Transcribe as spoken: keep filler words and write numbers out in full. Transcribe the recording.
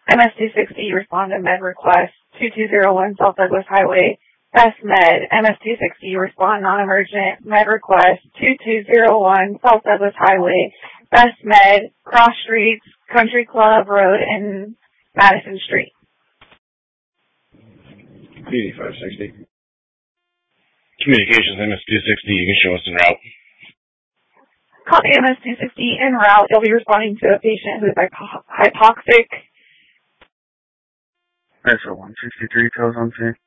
M S two sixty, respond to med request two two zero one South Douglas Highway. Best Med, M S two sixty, respond non-emergent, med request two two zero one South Douglas Highway. Best Med, Cross Streets, Country Club Road, and Madison Street. P D five sixty. Communications M S two sixty, you can show us en route. Copy M S two sixty en route. You'll be responding to a patient who is hypo- hypoxic. That's a one sixty-three telephone scene.